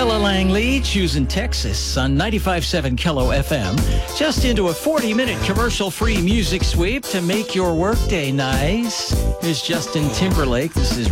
Ella Langley, choosing Texas on 95.7 Kello FM. Just into a 40-minute commercial-free music sweep to make your workday nice. Here's Justin Timberlake. This is